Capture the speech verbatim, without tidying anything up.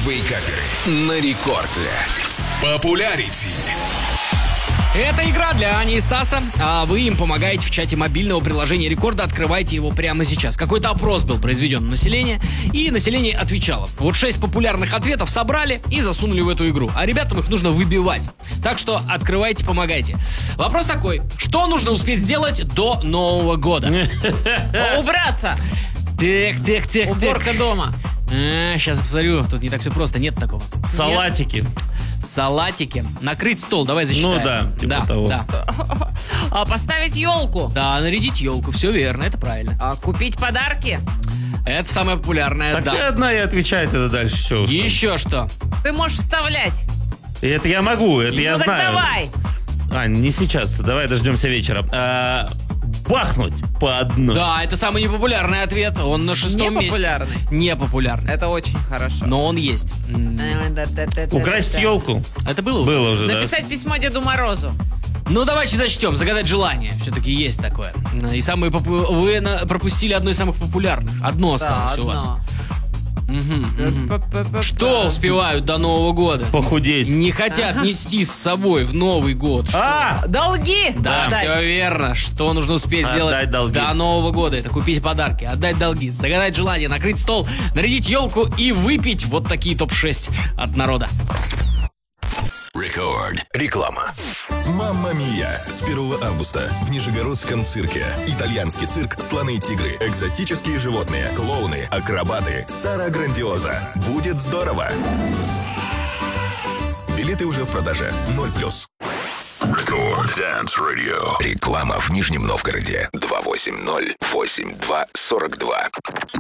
Вейкаперы на рекорде. Популярити. Это игра для Ани и Стаса, а вы им помогаете в чате мобильного приложения Рекорда. Открывайте его прямо сейчас. Какой-то опрос был произведен на население, и население отвечало. Вот шесть популярных ответов собрали и засунули в эту игру. А ребятам их нужно выбивать. Так что открывайте, помогайте. Вопрос такой: что нужно успеть сделать до Нового года? Убраться. Так, так, так, Уборка дома. Сейчас посмотрю, тут не так все просто, нет такого. Салатики. Салатики. Накрыть стол, давай засчитаем. Ну да, типа да, того. да. А поставить елку. Да, нарядить елку, все верно, это правильно. А купить подарки. Это самое популярное, Так ты да. одна и отвечай тогда дальше. Все. Еще что? Ты можешь вставлять. Это я могу, это я ну так знаю. давай. А, не сейчас, давай дождемся вечера. А, бахнуть по одной. Да, это самый непопулярный ответ. Он на шестом месте. Непопулярный. Непопулярный. Это очень хорошо. Но он есть. М, Украсть елку. Это было? уже? Было уже, да. Написать письмо Деду Морозу. Ну, давайте зачтем. Загадать желание. Все-таки есть такое. И самые попу- вы на- пропустили одно из самых популярных. Одно осталось Да, у вас. одно. Мгм, мгм. Что успевают до Нового года? Похудеть. Не хотят нести с собой в Новый год. Что? А! Долги. Да, Отдать. все верно. Что нужно успеть Отдать сделать долги. до Нового года? Это купить подарки, отдать долги, загадать желание, накрыть стол, нарядить елку и выпить вот такие топ шесть от народа. Рекорд. Реклама. Мамма Мия. С первого августа в Нижегородском цирке. Итальянский цирк «Слоны и тигры». Экзотические животные, клоуны, акробаты. Сара Грандиоза. Будет здорово. Билеты уже в продаже. ноль плюс. Рекорд Dance Radio. Реклама в Нижнем Новгороде. два восемь ноль восемь два сорок два.